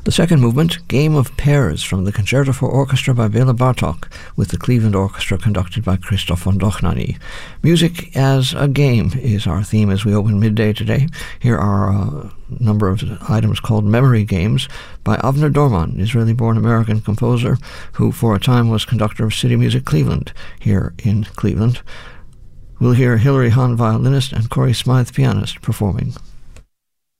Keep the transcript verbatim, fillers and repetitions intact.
The second movement, Game of Pairs, from the Concerto for Orchestra by Bela Bartok, with the Cleveland Orchestra conducted by Christoph von Dochnany. Music as a game is our theme as we open midday today. Here are a number of items called Memory Games by Avner Dorman, Israeli-born American composer who for a time was conductor of City Music Cleveland here in Cleveland. We'll hear Hilary Hahn, violinist, and Corey Smythe, pianist, performing.